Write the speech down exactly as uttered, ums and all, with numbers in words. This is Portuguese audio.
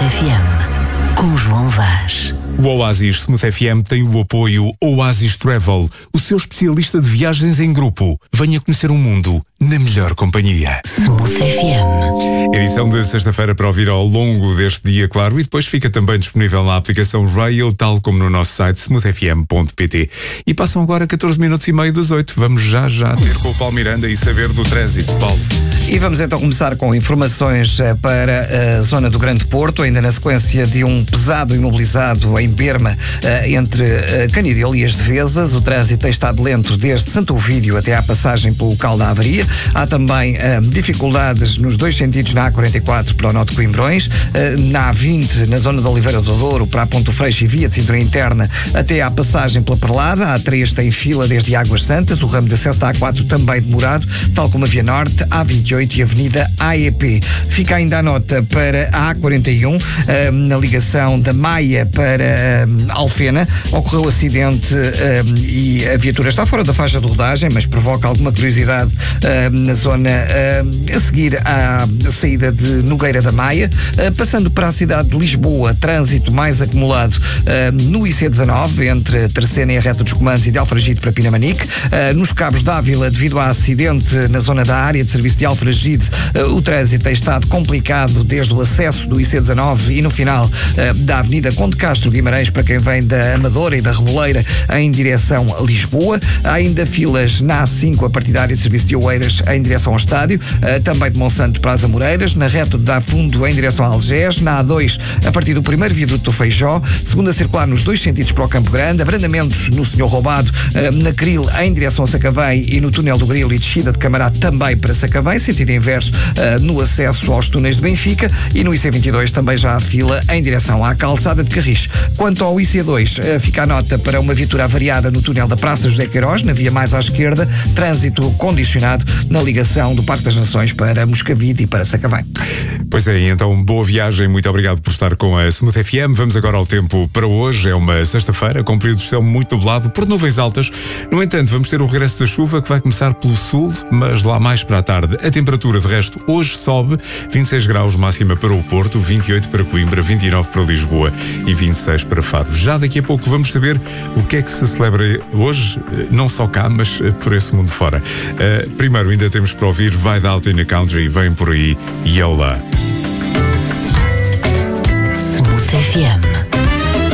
F M, com João Vaz. O Oasis Smooth F M tem o apoio Oasis Travel, o seu especialista de viagens em grupo. Venha conhecer o mundo na melhor companhia. Smooth F M. Edição de sexta-feira para ouvir ao longo deste dia, claro, e depois fica também disponível na aplicação Rail, tal como no nosso site smooth f m ponto p t. E passam agora catorze minutos e meio das oito. Vamos já já ter com o Paulo Miranda e saber do trânsito, Paulo. E vamos então começar com informações para a zona do Grande Porto, ainda na sequência de um pesado imobilizado em Berma, entre Canidelo e as Devesas. O trânsito tem estado lento desde Santo Ovídio até à passagem pelo local da avaria. Há também uh, dificuldades nos dois sentidos na A quarenta e quatro para o Nó de Coimbrões, uh, na A vinte, na zona da Oliveira do Douro, para a Ponto Freixo e via de cintura interna até à passagem pela Perlada. A A três tem fila desde Águas Santas, o ramo de acesso da A quatro também demorado, tal como a Via Norte, A vinte e oito e a Avenida A E P. Fica ainda a nota para a A quarenta e um, uh, na ligação da Maia para uh, Alfena. Ocorreu acidente uh, e a viatura está fora da faixa de rodagem, mas provoca alguma curiosidade uh, na zona uh, a seguir à saída de Nogueira da Maia, uh, passando para a cidade de Lisboa. Trânsito mais acumulado uh, no I C dezanove, entre Terceira e a reta dos comandos e de Alfragide para Pinamanique. Uh, nos Cabos d'Ávila, devido a acidente na zona da área de serviço de Alfragide, uh, o trânsito tem estado complicado desde o acesso do I C dezanove e no final uh, da Avenida Conde Castro Guimarães para quem vem da Amadora e da Reboleira em direção a Lisboa. Há ainda filas na A cinco a partir da área de serviço de Oeiras em direção ao estádio, uh, também de Monsanto para as Amoreiras, na reta de Dá Fundo em direção a Algés, na A dois a partir do primeiro viaduto do Feijó, segunda circular nos dois sentidos para o Campo Grande, abrandamentos no Senhor Roubado, uh, na Cril em direção a Sacavém e no túnel do Grilo e descida de Camará também para Sacavém, sentido inverso uh, no acesso aos túneis de Benfica, e no I C vinte e dois também já há fila em direção à calçada de Carris. Quanto ao I C dois, uh, fica a nota para uma viatura avariada no túnel da Praça José Queiroz, na via mais à esquerda, trânsito condicionado na ligação do Parque das Nações para Moscavide e para Sacavém. Pois é, então boa viagem, muito obrigado por estar com a Smooth F M. Vamos agora ao tempo para hoje. É uma sexta-feira com período de céu muito nublado por nuvens altas. No entanto, vamos ter o regresso da chuva que vai começar pelo sul, mas lá mais para a tarde. A temperatura de resto hoje sobe, vinte e seis graus máxima para o Porto, vinte e oito para Coimbra, vinte e nove para Lisboa e vinte e seis para Faro. Já daqui a pouco vamos saber o que é que se celebra hoje, não só cá, mas por esse mundo fora. Uh, primeiro ainda temos para ouvir Vibe Out in the Country, vem por aí, Yola. Smooth F M.